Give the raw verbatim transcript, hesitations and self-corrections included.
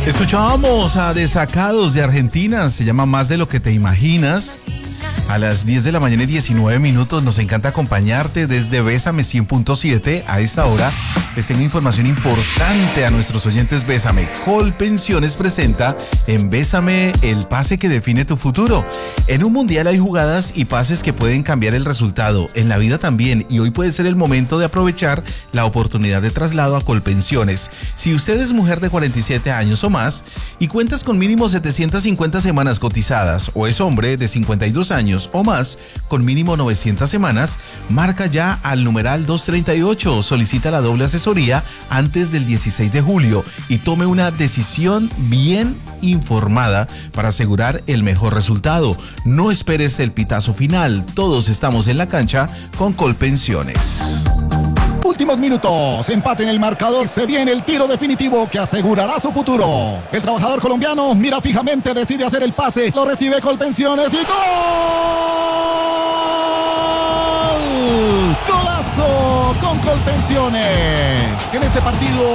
Escuchábamos a Desacados de Argentina, se llama Más de lo que te imaginas. A las diez de la mañana y diecinueve minutos nos encanta acompañarte desde Bésame cien punto siete. A esta hora les tengo información importante a nuestros oyentes Bésame. Colpensiones presenta en Bésame el pase que define tu futuro. En un mundial hay jugadas y pases que pueden cambiar el resultado. En la vida también, y hoy puede ser el momento de aprovechar la oportunidad de traslado a Colpensiones. Si usted es mujer de cuarenta y siete años o más y cuentas con mínimo setecientas cincuenta semanas cotizadas, o es hombre de cincuenta y dos años o más con mínimo novecientas semanas, marca ya al numeral doscientos treinta y ocho, solicita la doble asesoría antes del dieciséis de julio y tome una decisión bien informada para asegurar el mejor resultado. No esperes el pitazo final, todos estamos en la cancha con Colpensiones. Últimos minutos, empate en el marcador, se viene el tiro definitivo que asegurará su futuro. El trabajador colombiano mira fijamente, decide hacer el pase, lo recibe Colpensiones y ¡gol! ¡Golazo con Colpensiones! En este partido